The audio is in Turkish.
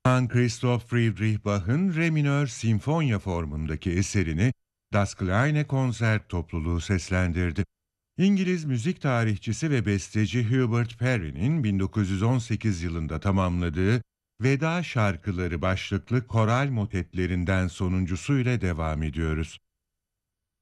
Johann Christoph Friedrich Bach'ın Re minör sinfonya formundaki eserini Das Kleine Konzert topluluğu seslendirdi. İngiliz müzik tarihçisi ve besteci Hubert Parry'nin 1918 yılında tamamladığı Veda Şarkıları başlıklı koral motetlerinden sonuncusuyla devam ediyoruz.